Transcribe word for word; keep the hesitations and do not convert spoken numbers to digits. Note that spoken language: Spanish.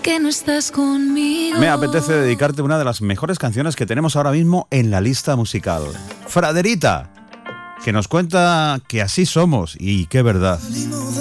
que no estás conmigo. Me apetece dedicarte una de las mejores canciones que tenemos ahora mismo en la lista musical. Fraderita, que nos cuenta que así somos y qué verdad.